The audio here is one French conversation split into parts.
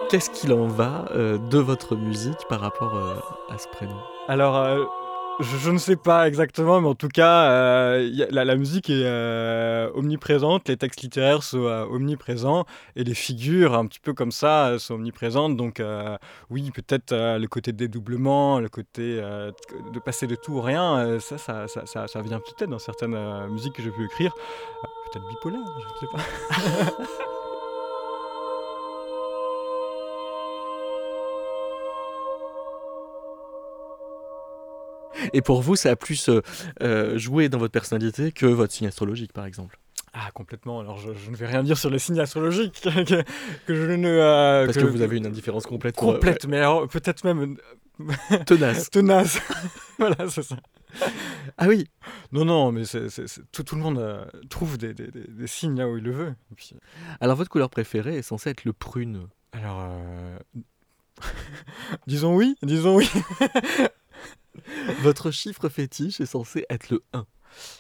Qu'est-ce qu'il en va de votre musique par rapport à ce prénom? Alors, je ne sais pas exactement, mais en tout cas, la musique est omniprésente, les textes littéraires sont omniprésents et les figures un petit peu comme ça sont omniprésentes. Donc, oui, peut-être le côté dédoublement, le côté de passer de tout au rien, ça vient peut-être dans certaines musiques que j'ai pu écrire. Peut-être bipolaire, je ne sais pas. Et pour vous, ça a plus joué dans votre personnalité que votre signe astrologique, par exemple? Ah, complètement. Alors, je ne vais rien dire sur les signes astrologiques que je ne... Parce que vous avez une indifférence complète pour... complète, mais alors, peut-être même Tenace. tenace. Voilà, c'est ça. Ah oui. Non, mais tout le monde trouve des signes là où il le veut. Et puis, Alors votre couleur préférée est censée être le prune. alors, disons oui. Votre chiffre fétiche est censé être le 1.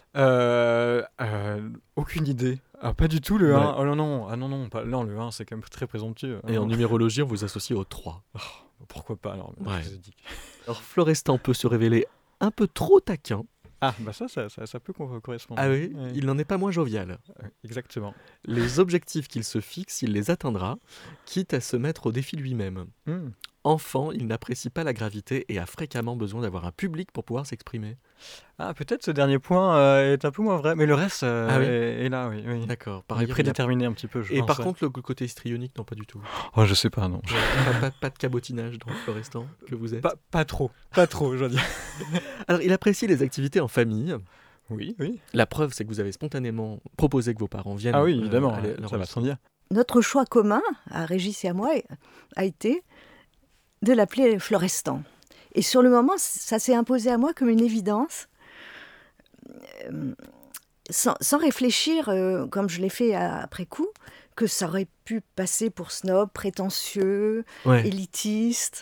Aucune idée. Ah, pas du tout le 1. Ouais. Oh non, non, le 1 c'est quand même très présomptueux. Et en numérologie, on vous associe au 3. Pourquoi pas alors? Ouais. Je vous ai dit. Alors Florestan peut se révéler un peu trop taquin. Ah, bah ça peut correspondre. Ah oui, Ouais. il n'en est pas moins jovial. Exactement. Les objectifs qu'il se fixe, il les atteindra, quitte à se mettre au défi lui-même. Hmm. Enfant, il n'apprécie pas la gravité et a fréquemment besoin d'avoir un public pour pouvoir s'exprimer. Ah, peut-être ce dernier point est un peu moins vrai, mais le reste Ah oui. est là, oui. D'accord. On est ailleurs, il a- prédéterminé un petit peu, je Et pense. par Ouais. contre, le côté histrionique, non, pas du tout. Oh, je sais pas, non. Pas de cabotinage dans Florestan que vous êtes. Pas trop, je veux dire. Alors, il apprécie les activités en famille. Oui. La preuve, c'est que vous avez spontanément proposé que vos parents viennent. Ah oui, évidemment, à ça va l'enregistrement. sans dire. Notre choix commun, à Régis et à moi, a été de l'appeler Florestan. Et sur le moment, ça s'est imposé à moi comme une évidence, sans réfléchir, comme je l'ai fait après coup, que ça aurait pu passer pour snob, prétentieux, Ouais. élitiste,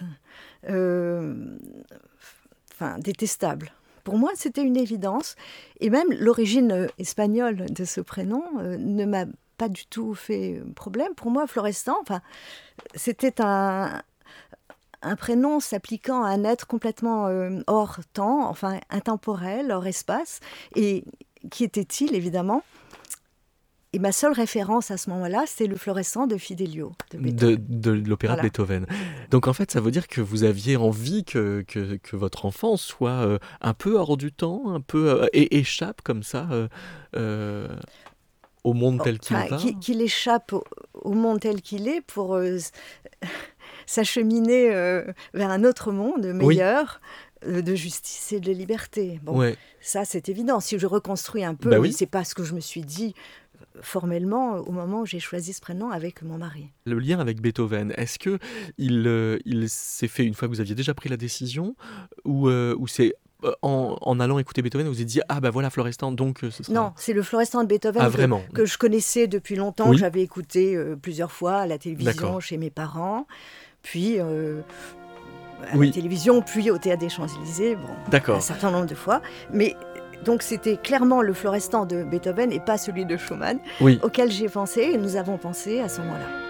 détestable. Pour moi, c'était une évidence. Et même l'origine espagnole de ce prénom ne m'a pas du tout fait problème. Pour moi, Florestan, c'était un prénom s'appliquant à un être complètement hors temps, intemporel, hors espace. Et qui était-il, évidemment? Et ma seule référence à ce moment-là, c'est le Florestan de Fidelio. De l'opéra Voilà. de Beethoven. Donc en fait, ça veut dire que vous aviez envie que votre enfant soit un peu hors du temps, un peu et échappe comme ça au monde tel qu'il va. Qu'il échappe au monde tel qu'il est pour s'acheminer vers un autre monde meilleur, de justice et de liberté. Bon, Ouais. ça c'est évident. Si je reconstruis un peu, Bah oui. c'est pas ce que je me suis dit formellement au moment où j'ai choisi ce prénom avec mon mari. Le lien avec Beethoven, est-ce que il s'est fait une fois que vous aviez déjà pris la décision ou c'est en allant écouter Beethoven, vous vous êtes dit ah bah voilà Florestan, donc ce sera... Non, c'est le Florestan de Beethoven vraiment. que je connaissais depuis longtemps, Oui. que j'avais écouté plusieurs fois à la télévision, D'accord. chez mes parents, puis à Oui. la télévision, puis au Théâtre des Champs-Élysées, D'accord. un certain nombre de fois. Mais donc c'était clairement le Florestan de Beethoven et pas celui de Schumann Oui. auquel j'ai pensé et nous avons pensé à ce moment-là.